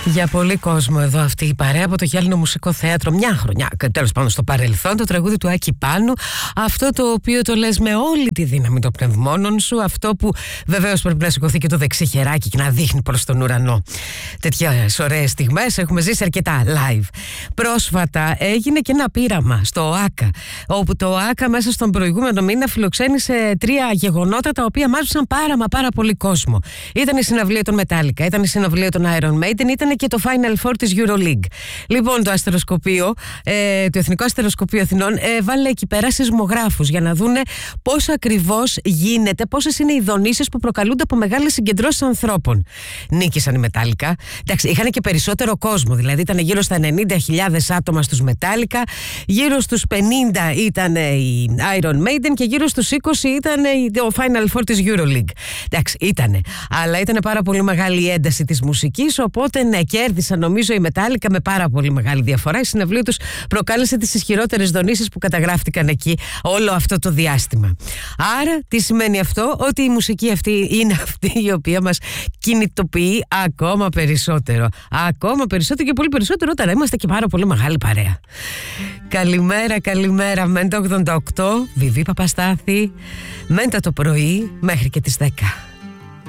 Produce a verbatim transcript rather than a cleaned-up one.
Για πολύ κόσμο εδώ αυτή η παρέα από το Γυάλινο Μουσικό Θέατρο. Μια χρονιά, τέλος πάντων στο παρελθόν, το τραγούδι του Άκη Πάνου. Αυτό το οποίο το λες με όλη τη δύναμη των πνευμόνων σου. Αυτό που βεβαίως πρέπει να σηκωθεί και το δεξί χεράκι και να δείχνει προς τον ουρανό. Τέτοιες ωραίες στιγμές έχουμε ζήσει αρκετά live. Πρόσφατα έγινε και ένα πείραμα στο ΟΑΚΑ, όπου το ΟΑΚΑ μέσα στον προηγούμενο μήνα φιλοξένησε τρία γεγονότα τα οποία μάζεψαν πάρα μα πάρα πολύ κόσμο. Ήταν η συναυλία των Metallica, ήταν η συναυλία των Iron Maiden, ήταν και το Final Four της EuroLeague. Λοιπόν, το αστεροσκοπείο, ε, το Εθνικό Αστεροσκοπείο Αθηνών, ε, βάλε εκεί πέρα σεισμογράφους για να δούνε πώς ακριβώς γίνεται, πόσες είναι οι δονήσεις που προκαλούνται από μεγάλες συγκεντρώσεις ανθρώπων. Νίκησαν οι Metallica. Εντάξει, είχαν και περισσότερο κόσμο, δηλαδή ήταν γύρω στα ενενήντα χιλιάδες άτομα στους Metallica, γύρω στους πενήντα ήταν οι Iron Maiden και γύρω στους είκοσι ήταν το Final Four της EuroLeague. Εντάξει, ήτανε. Αλλά ήταν πάρα πολύ μεγάλη η ένταση της μουσικής, οπότε ναι, κέρδισαν νομίζω οι Metallica με πάρα πολύ μεγάλη διαφορά. Η συναυλία τους προκάλεσε τις ισχυρότερες δονήσεις που καταγράφτηκαν εκεί όλο αυτό το διάστημα. Άρα, τι σημαίνει αυτό? Ότι η μουσική αυτή είναι αυτή η οποία μας κινητοποιεί ακόμα περισσότερο. Ακόμα περισσότερο και πολύ περισσότερο όταν είμαστε και πάρα πολύ μεγάλη παρέα. Καλημέρα, καλημέρα. Μέντα ογδόντα οκτώ, Βιβί Παπαστάθη. Μέντα το πρωί μέχρι και τις δέκα.